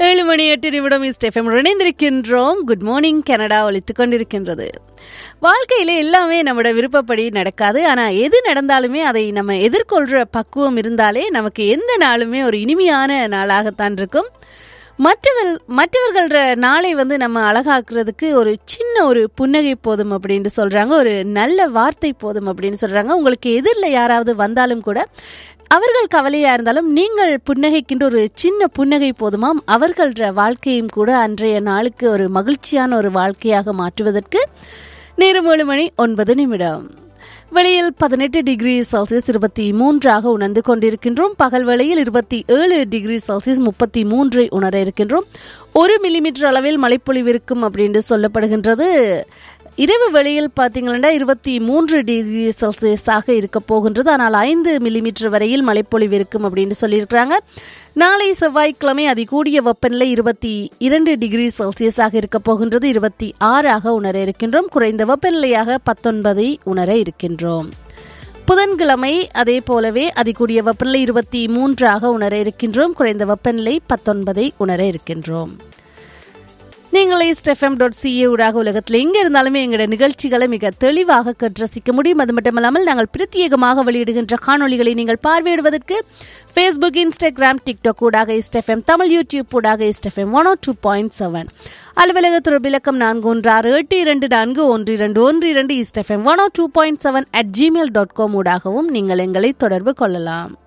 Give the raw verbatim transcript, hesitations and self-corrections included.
ஏழு மணி எட்டு நிமிடம் இஸ்டெஃபம் இணைந்திருக்கின்றோம். குட் மார்னிங் கனடா ஒலித்துக் கொண்டிருக்கின்றது. வாழ்க்கையில எல்லாமே நம்மளோட விருப்பப்படி நடக்காது. ஆனால் எது நடந்தாலுமே அதை நம்ம எதிர்கொள்கிற பக்குவம் இருந்தாலே நமக்கு எந்த நாளுமே ஒரு இனிமையான நாளாகத்தான் இருக்கும். மற்றவர் மற்றவர்கள நாளை வந்து நம்ம அழகாக்குறதுக்கு ஒரு சின்ன ஒரு புன்னகை போதும் அப்படின்னு சொல்கிறாங்க. ஒரு நல்ல வார்த்தை போதும் அப்படின்னு சொல்கிறாங்க. உங்களுக்கு எதிரில் யாராவது வந்தாலும் கூட அவர்கள் கவலையாக இருந்தாலும் நீங்கள் புன்னகைக்கின்ற ஒரு சின்ன புன்னகை போதுமாம் அவர்கள வாழ்க்கையும் கூட அன்றைய நாளுக்கு ஒரு மகிழ்ச்சியான ஒரு வாழ்க்கையாக மாற்றுவதற்கு. நேரம் ஏழு மணி ஒன்பது நிமிடம். வெளியில் பதினெட்டு டிகிரி செல்சியஸ் இருபத்தி மூன்றாக உணர்ந்து கொண்டிருக்கின்றோம். பகல் வேளையில் இருபத்தி ஏழு டிகிரி செல்சியஸ் முப்பத்தி மூன்றை உணர இருக்கின்றோம். ஒரு மில்லிமீட்டர் அளவில் மழைப்பொழிவு இருக்கும் அப்படின்னு சொல்லப்படுகின்றது. இரவு வெளியில் பார்த்தீங்கன்னா இருபத்தி மூன்று டிகிரி செல்சியஸாக இருக்க போகின்றது. ஆனால் ஐந்து மில்லிமீட்டர் வரையில் மழைப்பொழிவு இருக்கும் அப்படின்னு சொல்லியிருக்கிறாங்க. நாளை செவ்வாய்க்கிழமை அதிகூடிய வெப்பநிலை இருபத்தி இரண்டு டிகிரி செல்சியஸாக இருக்க போகின்றது. இருபத்தி ஆறாக உணர இருக்கின்றோம். குறைந்த வெப்பநிலையாக பத்தொன்பதை உணர இருக்கின்றோம். புதன்கிழமை அதே போலவே அதிகூடிய வெப்பநிலை இருபத்தி மூன்றாக உணர இருக்கின்றோம். குறைந்த வெப்பநிலை பத்தொன்பதை உணர இருக்கின்றோம். நீங்கள் ஸ்டெஃப்எம் டாட் சிஏ ஊடாக உலகத்தில் எங்கே இருந்தாலுமே எங்களோட நிகழ்ச்சிகளை மிக தெளிவாக கற்று ரசிக்க முடியும். அது மட்டுமல்லாமல் நாங்கள் பிரத்யேகமாக வெளியிடுகின்ற காணொலிகளை நீங்கள் பார்வையிடுவதற்கு ஃபேஸ்புக், இன்ஸ்டாகிராம், டிக்டாக் ஊடாக ஸ்டெஃப்எம் தமிழ், யூடியூப் ஊடாக ஸ்டெஃப்எம் ஒன் ஓ டூ பாயிண்ட் செவன், அலுவலக தொடர்பு இலக்கம் நான்கு ஒன்று ஆறு எட்டு இரண்டு நான்கு ஒன்று இரண்டு ஒன்று இரண்டு, ஸ்டெஃப்எம் one O two point seven at Gmail dot com ஊடாகவும் நீங்கள் எங்களை தொடர்பு கொள்ளலாம்.